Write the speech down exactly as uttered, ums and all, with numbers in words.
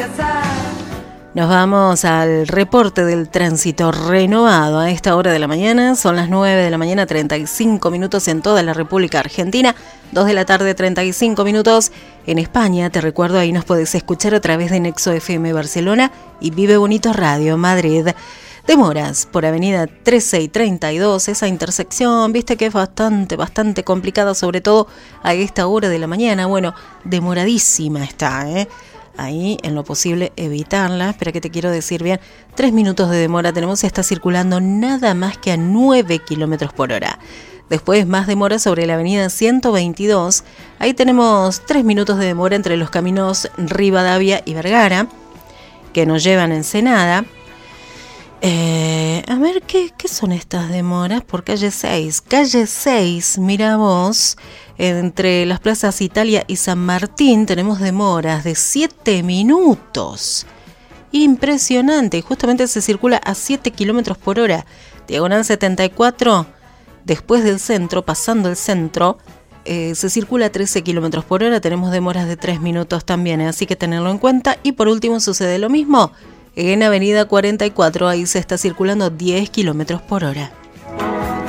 Nos vamos al reporte del tránsito renovado a esta hora de la mañana. Son las nueve de la mañana, treinta y cinco minutos en toda la República Argentina, dos de la tarde, treinta y cinco minutos en España. Te recuerdo, ahí nos podés escuchar a través de Nexo F M Barcelona y Vive Bonito Radio Madrid. Demoras por avenida trece y treinta y dos, esa intersección, viste que es bastante, bastante complicada, sobre todo a esta hora de la mañana. Bueno, demoradísima está, ¿eh? Ahí, en lo posible, evitarla. Espera que te quiero decir bien. Tres minutos de demora tenemos, está circulando nada más que a nueve kilómetros por hora. Después, más demora sobre la avenida ciento veintidós. Ahí tenemos tres minutos de demora entre los caminos Rivadavia y Vergara, que nos llevan a Ensenada. Eh, a ver, ¿qué, ¿qué son estas demoras? Por calle seis. Calle seis, mira vos, entre las plazas Italia y San Martín tenemos demoras de siete minutos. Impresionante. Y justamente se circula a siete kilómetros por hora. Diagonal setenta y cuatro, después del centro, pasando el centro, eh, se circula a trece kilómetros por hora. Tenemos demoras de tres minutos también, ¿eh? Así que tenerlo en cuenta. Y por último sucede lo mismo en avenida cuarenta y cuatro, ahí se está circulando diez kilómetros por hora.